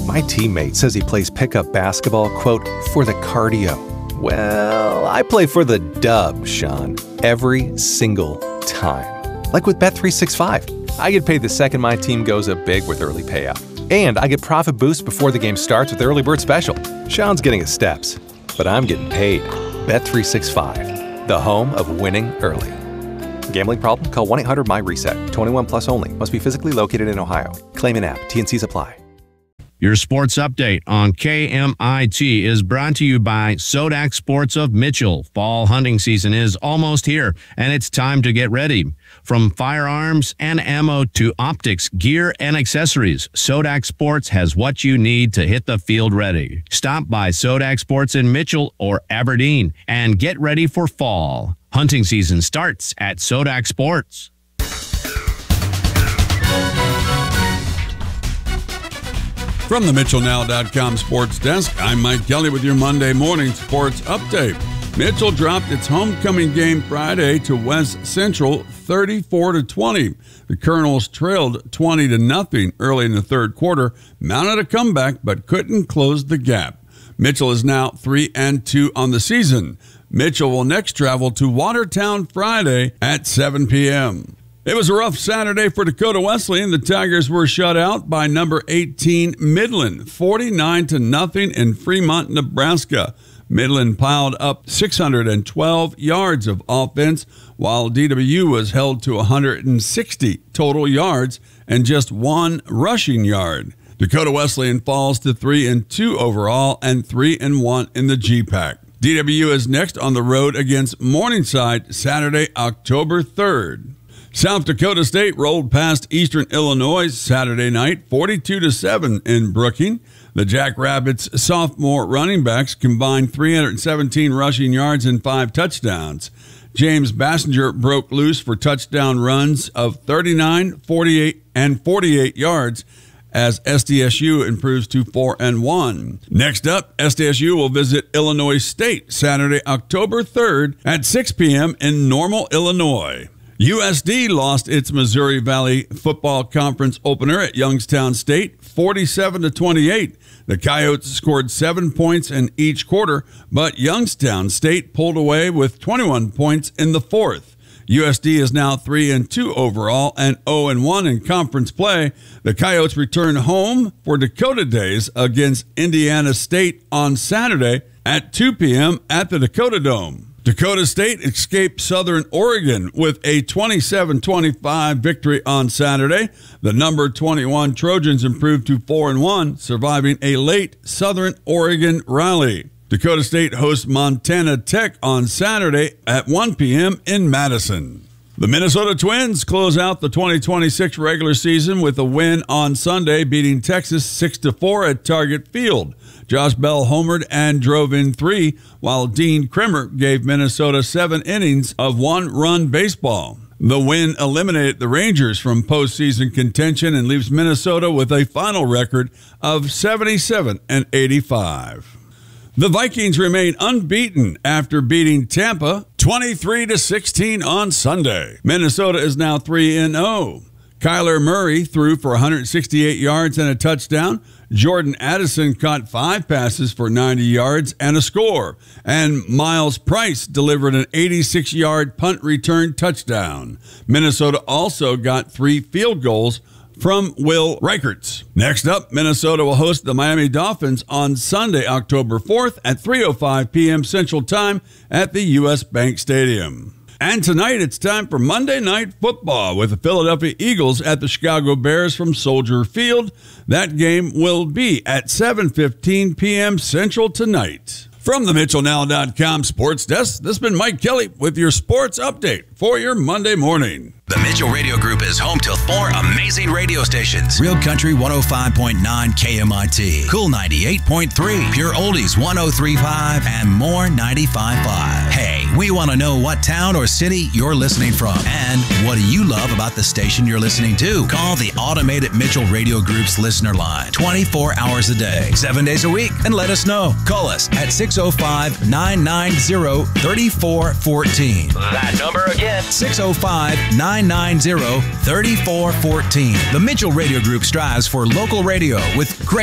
My teammate says he plays pickup basketball, quote, for the cardio. Well, I play for the dub, Sean, every single time. Like with Bet365. I get paid the second my team goes up big with early payout. And I get profit boosts before the game starts with Early Bird Special. Sean's getting his steps, but I'm getting paid. Bet365, the home of winning early. Gambling problem? Call 1-800-MY-RESET. 21 plus only. Must be physically located in Ohio. Claim in app. T&Cs apply. Your sports update on KMIT is brought to you by Sodak Sports of Mitchell. Fall hunting season is almost here, and it's time to get ready. From firearms and ammo to optics, gear, and accessories, Sodak Sports has what you need to hit the field ready. Stop by Sodak Sports in Mitchell or Aberdeen and get ready for fall. Hunting season starts at Sodak Sports. From the MitchellNow.com sports desk, I'm Mike Kelly with your Monday morning sports update. Mitchell dropped its homecoming game Friday to West Central 34-20. The Colonels trailed 20-0 early in the third quarter, mounted a comeback but couldn't close the gap. Mitchell is now 3-2 on the season. Mitchell will next travel to Watertown Friday at 7 p.m. It was a rough Saturday for Dakota Wesleyan. The Tigers were shut out by number 18 Midland, 49-0 in Fremont, Nebraska. Midland piled up 612 yards of offense, while DWU was held to 160 total yards and just one rushing yard. Dakota Wesleyan falls to 3-2 overall and 3-1 in the GPAC. DWU is next on the road against Morningside Saturday, October 3rd. South Dakota State rolled past Eastern Illinois Saturday night, 42-7 in Brookings. The Jackrabbits' sophomore running backs combined 317 rushing yards and 5 touchdowns. James Bassinger broke loose for touchdown runs of 39, 48, and 48 yards as SDSU improves to 4-1. Next up, SDSU will visit Illinois State Saturday, October 3rd at 6 p.m. in Normal, Illinois. USD lost its Missouri Valley Football Conference opener at Youngstown State 47-28. The Coyotes scored 7 points in each quarter, but Youngstown State pulled away with 21 points in the fourth. USD is now 3-2 overall and 0-1 in conference play. The Coyotes return home for Dakota Days against Indiana State on Saturday at 2 p.m. at the Dakota Dome. Dakota State escaped Southern Oregon with a 27-25 victory on Saturday. The number 21 Trojans improved to 4-1, surviving a late Southern Oregon rally. Dakota State hosts Montana Tech on Saturday at 1 p.m. in Madison. The Minnesota Twins close out the 2026 regular season with a win on Sunday, beating Texas 6-4 at Target Field. Josh Bell homered and drove in 3, while Dean Krimmer gave Minnesota 7 innings of one-run baseball. The win eliminated the Rangers from postseason contention and leaves Minnesota with a final record of 77-85. The Vikings remain unbeaten after beating Tampa 23-16 on Sunday. Minnesota is now 3-0. Kyler Murray threw for 168 yards and a touchdown. Jordan Addison caught 5 passes for 90 yards and a score. And Miles Price delivered an 86-yard punt return touchdown. Minnesota also got 3 field goals from Will Reichertz. Next up, Minnesota will host the Miami Dolphins on Sunday, October 4th at 3:05 p.m. Central Time at the U.S. Bank Stadium. And tonight, it's time for Monday Night Football with the Philadelphia Eagles at the Chicago Bears from Soldier Field. That game will be at 7:15 p.m. Central tonight. From the MitchellNow.com sports desk, this has been Mike Kelly with your sports update for your Monday morning. The Mitchell Radio Group is home to 4 amazing radio stations. Real Country 105.9 KMIT, Cool 98.3, Pure Oldies 103.5, and More 95.5. Hey, we want to know what town or city you're listening from. And what do you love about the station you're listening to? Call the automated Mitchell Radio Group's listener line 24 hours a day, 7 days a week, and let us know. Call us at 605-990-3414. That number again. 605-990-3414. The Mitchell Radio Group strives for local radio with great